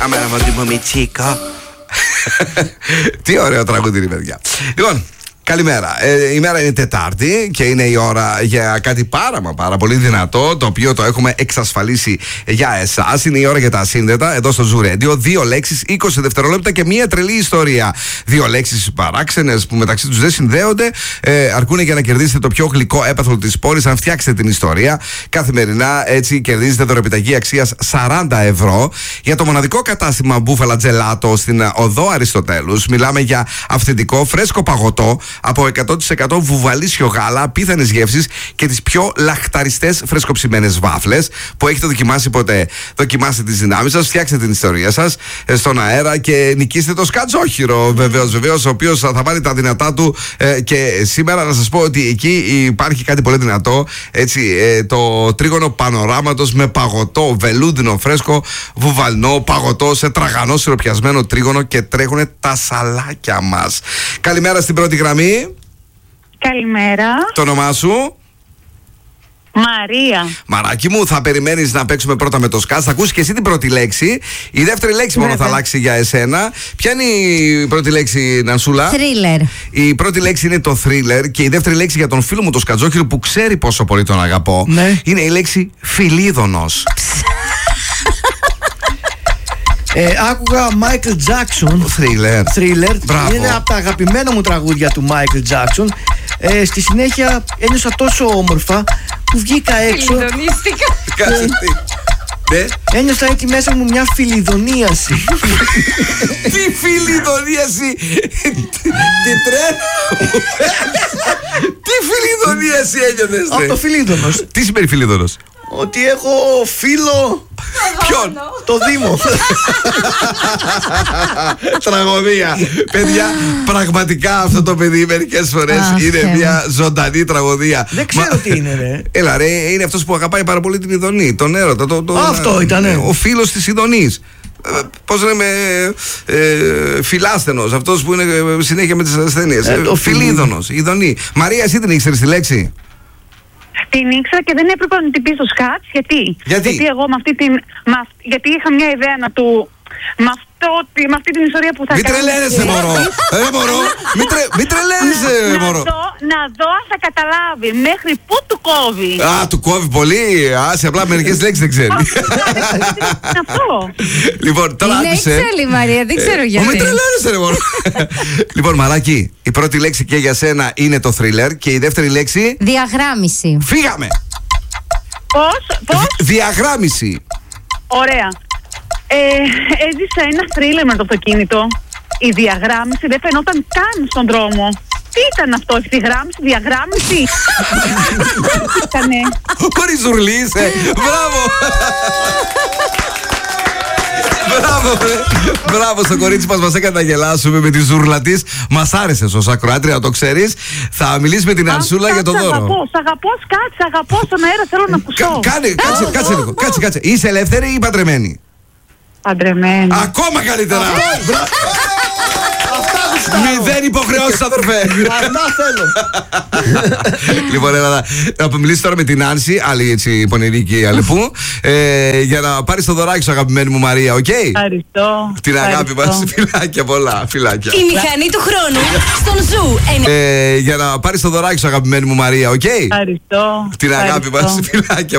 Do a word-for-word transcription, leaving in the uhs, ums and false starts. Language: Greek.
Αμένα μου με τσίκα. Τι ωραίο τραγούδι είναι, παιδιά. Λοιπόν, καλημέρα. Ε, η μέρα είναι Τετάρτη και είναι η ώρα για κάτι πάρα μα πάρα πολύ δυνατό, το οποίο το έχουμε εξασφαλίσει για εσάς. Είναι η ώρα για τα ασύνδετα εδώ στο Zoo Radio. Δύο λέξεις, είκοσι δευτερόλεπτα και μία τρελή ιστορία. Δύο λέξεις παράξενες που μεταξύ τους δεν συνδέονται, ε, αρκούν για να κερδίσετε το πιο γλυκό έπαθλο της πόλης αν φτιάξετε την ιστορία. Καθημερινά έτσι κερδίζετε δωρεπιταγή αξίας σαράντα ευρώ για το μοναδικό κατάστημα Μπούφαλα Τζελάτο στην οδό Αριστοτέλους. Μιλάμε για αυθεντικό φρέσκο παγωτό από εκατό τοις εκατό βουβαλίσιο γάλα, απίθανες γεύσεις και τις πιο λαχταριστές φρεσκοψημένες βάφλες που έχετε δοκιμάσει ποτέ. Δοκιμάστε τις δυνάμεις σας, φτιάξτε την ιστορία σας στον αέρα και νικήστε το σκατζόχυρο, βεβαίως, βεβαίως, ο οποίος θα βάλει τα δυνατά του. Ε, και σήμερα να σας πω ότι εκεί υπάρχει κάτι πολύ δυνατό. Έτσι, ε, το τρίγωνο πανοράματος με παγωτό, βελούδινο, φρέσκο, βουβαλνό, παγωτό σε τραγανό σιροπιασμένο τρίγωνο και τρέχουν τα σαλάκια μας. Καλημέρα στην πρώτη γραμμή. Καλημέρα. Το όνομά σου? Μαρία. Μαράκι μου, θα περιμένεις να παίξουμε πρώτα με το σκάτς. Θα ακούσεις και εσύ την πρώτη λέξη. Η δεύτερη λέξη μόνο θα αλλάξει για εσένα. Ποια είναι η πρώτη λέξη, Νανσούλα? Thriller. Η πρώτη λέξη είναι το thriller και η δεύτερη λέξη για τον φίλο μου το Σκατζόχυρο που ξέρει πόσο πολύ τον αγαπώ, ναι, είναι η λέξη φιλίδωνος. Ε, άκουγα Michael Jackson. Thriller. Thriller. Μπράβο. Είναι από τα αγαπημένα μου τραγούδια του Michael Jackson. Ε, στη συνέχεια ένιωσα τόσο όμορφα που βγήκα έξω. Φιλιδονίστηκα. Κάτσε τι. Ναι. Ένιωσα έτσι μέσα μου μια φιλιδονίαση. Τι φιλιδονίαση? Τι τρέλα. Τι φιλιδονίαση ένιωθες? Από το φιλίδωνος. Τι σημαίνει φιλίδωνος? Ότι έχω φίλο. Ποιον? Το Δήμο. Τραγωδία. Παιδιά, πραγματικά αυτό το παιδί μερικές φορές Αχ, είναι ε. μια ζωντανή τραγωδία. Δεν ξέρω τι είναι, ρε. Έλα ρε, είναι αυτός που αγαπάει πάρα πολύ την Ιδονή, τον έρωτα, το, το, Αυτό ήτανε. ο φίλος της Ιδονής. Ε, Πώς λέμε, ε, φιλάσθενος, αυτός που είναι ε, συνέχεια με τις ασθένειες. Ε, το Φιλίδωνος, Ιδονή. Μαρία, εσύ την ήξερες τη λέξη? Την ήξερα και δεν έπρεπε να την πει στο σκάτς. Γιατί? Γιατί? Γιατί εγώ με αυτή την. Με αυ- γιατί είχα μια ιδέα να του. Με, αυτό, με αυτή την ιστορία που θα Μην κάνω. τρελαίνεσαι, μωρό. Ε, μωρό. Μην τρε, μην τρελαίνεσαι, να, μωρό. δω, να δω αν θα καταλάβει μέχρι πού του κόβει. Α, του κόβει πολύ. Άσε, απλά μερικές λέξεις δεν ξέρει. Είναι αυτό. Λοιπόν, τώρα Είναι άκουσε. εξέλι, Μαρία, δεν ξέρω Ω, γιατί. μην τρελαίνεσαι, ρε μωρό. Λοιπόν, Μαράκι, η πρώτη λέξη και για σένα είναι το thriller και η δεύτερη λέξη. Διαγράμμιση. Φύγαμε. Πώς, πώς. Διαγράμμιση. Ωραία. Ε, έζησα ένα θρίλερ με το αυτοκίνητο. Η διαγράμμιση δεν φαινόταν καν στον δρόμο. Τι ήταν αυτό, ευθυγράμμιση, διαγράμμιση? Τι ήτανε? Χωρίς ζουρλί είσαι. Μπράβο. Μπράβο, βρε. Μπράβο στο κορίτσι μας, μας έκανε να γελάσουμε με τη ζούρλα της. Μας άρεσε ως ακροάτρια, να το ξέρεις. Θα μιλήσει με την Αρσούλα για το Σ' δώρο. αγαπώ, σ' αγαπώ, σκάτσε, σ' αγαπώ στον αέρα, θέλω να ακούσω. Κα- Κάνε, κάτσε, κάτσε λίγο. Κάτσε, κάτσε. Είσαι ελεύθερη ή παντρεμένη? Παντρεμένη. Ακόμα καλύτερα. Μηδέν υποχρεώσεις, αδερφέ. Αυτά θέλω. Λοιπόν, έλα να μιλήσει τώρα με την Άνση, άλλη έτσι πονηρική αλεπού, ε, για να πάρει το δωράκι σου, αγαπημένη μου Μαρία, οκ? Ευχαριστώ. Την αγάπη Ευχαριστώ. μας, φιλάκια πολλά, φιλάκια. Η μηχανή του χρόνου στον Ζου. Ε, για να πάρει το δωράκι σου, αγαπημένη μου Μαρία, οκ? Ευχαριστώ. Την αγάπη μας, Ευχαριστώ. φιλάκια.